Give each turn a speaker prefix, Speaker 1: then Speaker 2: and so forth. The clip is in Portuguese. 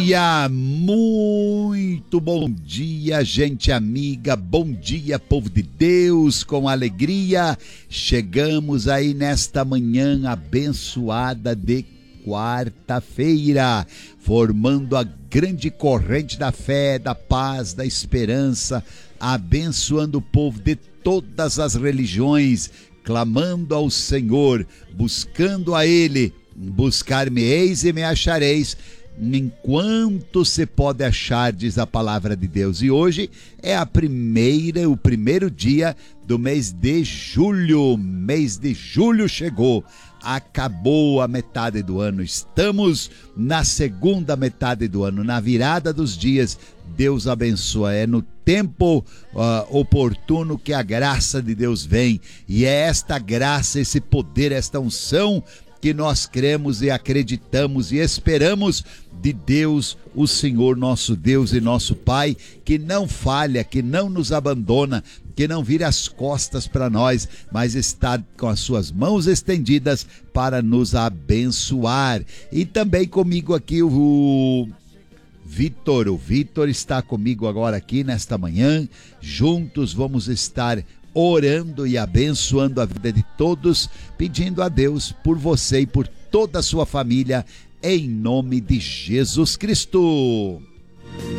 Speaker 1: muito bom dia, gente amiga, bom dia, povo de Deus, com alegria, chegamos aí nesta manhã abençoada de quarta-feira, formando a grande corrente da fé, da paz, da esperança, abençoando o povo de todas as religiões, clamando ao Senhor, buscando a Ele, buscar-me-eis e me achareis, enquanto se pode achar, diz a palavra de Deus. E hoje é o primeiro dia do mês de julho. Mês de julho chegou, acabou a metade do ano, estamos na segunda metade do ano, na virada dos dias. Deus abençoa, é no tempo oportuno que a graça de Deus vem, e é esta graça, esse poder, esta unção que nós cremos e acreditamos e esperamos de Deus, o Senhor nosso Deus e nosso Pai, que não falha, que não nos abandona, que não vira as costas para nós, mas está com as suas mãos estendidas para nos abençoar. E também comigo aqui o Vitor está comigo agora aqui nesta manhã. Juntos vamos estar orando e abençoando a vida de todos, pedindo a Deus por você e por toda a sua família, em nome de Jesus Cristo.